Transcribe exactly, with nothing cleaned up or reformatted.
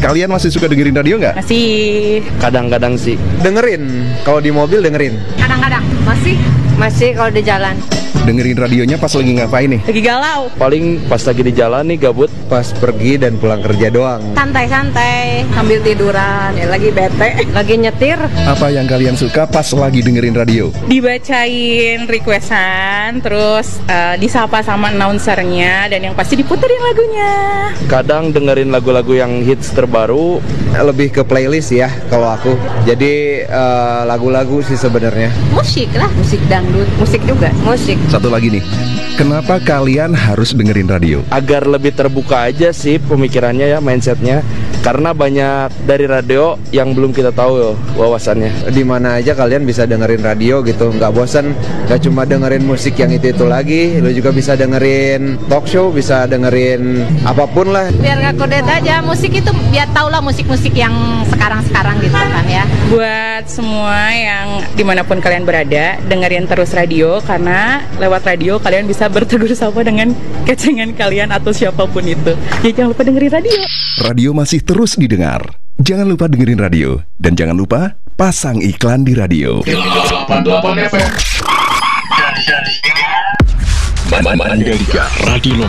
Kalian masih suka dengerin radio nggak? Masih. Kadang-kadang sih. Dengerin, kalau di mobil dengerin. Kadang-kadang. Masih. Masih kalau di jalan. Dengerin radionya pas lagi ngapain nih? Lagi galau. Paling pas lagi di jalan nih gabut. Pas pergi dan pulang kerja doang. Santai-santai. Sambil tiduran. Ya lagi bete. Lagi nyetir. Apa yang kalian suka pas lagi dengerin radio? Dibacain requestan. Terus uh, disapa sama announcernya. Dan yang pasti diputerin lagunya. Kadang dengerin lagu-lagu yang hits terbaru. Lebih ke playlist ya kalau aku. Jadi uh, lagu-lagu sih sebenarnya. Musik lah. Musik dangdut. Musik juga. Musik. Satu lagi nih, kenapa kalian harus dengerin radio? Agar lebih terbuka aja sih pemikirannya ya, mindsetnya. Karena banyak dari radio yang belum kita tahu yo, wawasannya. Di mana aja kalian bisa dengerin radio gitu, nggak bosan. Nggak cuma dengerin musik yang itu-itu lagi, lo juga bisa dengerin talk show, bisa dengerin apapun lah. Biar nggak kudet aja, musik itu biar tau lah musik-musik yang sekarang-sekarang gitu kan ya. Buat semua yang dimanapun kalian berada, dengerin terus radio. Karena lewat radio kalian bisa bertegur sapa dengan kecengan kalian atau siapapun itu. Jadi jangan lupa dengerin radio. Radio masih terus didengar. Jangan lupa dengerin radio. Dan jangan lupa pasang iklan di radio. Mandalika Radio